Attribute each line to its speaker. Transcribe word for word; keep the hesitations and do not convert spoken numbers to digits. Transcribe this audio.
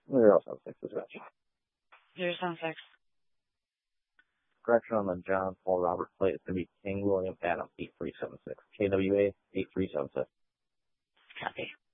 Speaker 1: zero seven six dispatch.
Speaker 2: zero seven six.
Speaker 1: Correction on the John Paul Robert plate. It's going to be King William Adam eight three seven six. K W A eight three seven six.
Speaker 2: Copy.